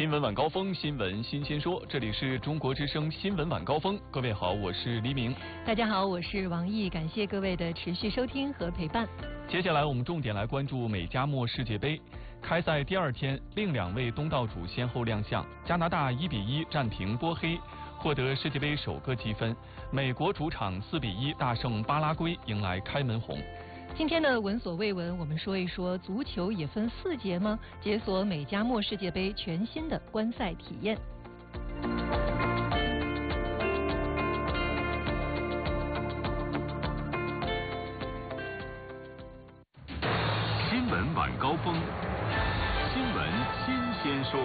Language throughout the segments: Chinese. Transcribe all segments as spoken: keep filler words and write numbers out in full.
新闻晚高峰，新闻新鲜说，这里是中国之声新闻晚高峰。各位好，我是黎明。 大家好，我是王毅，感谢各位的持续收听和陪伴。 接下来我们重点来关注美加墨世界杯开赛第二天，另两位东道主先后亮相，加拿大一比一战平波黑，获得世界杯首个积分；美国主场四比一大胜巴拉圭，迎来开门红。 今天的闻所未闻，我们说一说足球也分四节吗？解锁美加墨世界杯全新的观赛体验。 新闻晚高峰，新闻新鲜说。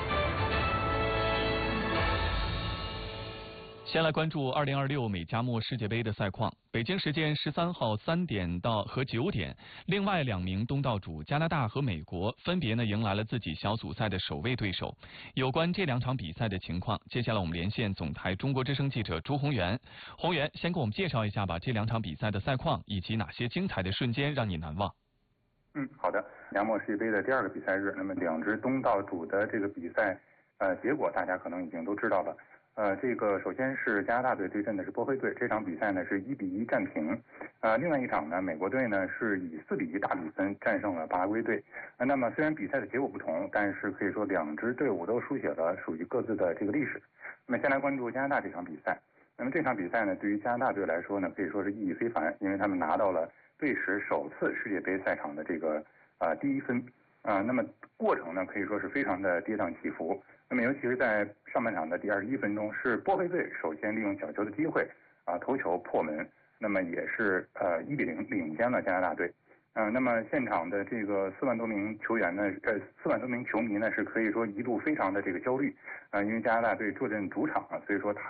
先来关注二零二六美加墨世界杯的赛况。北京时间十三号三点到和九点，另外两名东道主加拿大和美国分别呢迎来了自己小组赛的首位对手。有关这两场比赛的情况，接下来我们连线总台中国之声记者朱宏元。宏元，先给我们介绍一下吧，这两场比赛的赛况以及哪些精彩的瞬间让你难忘？ 嗯，好的。加墨世界杯的第二个比赛日，那么两支东道主的这个比赛，呃，结果大家可能已经都知道了。呃，这个首先是加拿大队对阵的是波黑队，这场比赛呢是一比一战平。呃，另外一场呢，美国队呢是以四比一大比分战胜了巴拉圭队。呃，那么虽然比赛的结果不同，但是可以说两支队伍都书写了属于各自的这个历史。那么先来关注加拿大这场比赛。那么这场比赛呢，对于加拿大队来说呢，可以说是意义非凡，因为他们拿到了队史首次世界杯赛场的这个呃第一分。啊、呃，那么过程呢可以说是非常的跌宕起伏。那么尤其是在上半场的第二十一分钟，是波黑队首先利用角球的机会啊、呃、头球破门，那么也是呃一比零领先了加拿大队。呃，那么现场的这个四万多名球员呢，呃四万多名球迷呢是可以说一度非常的这个焦虑啊、呃，因为加拿大队坐镇主场啊，所以说他。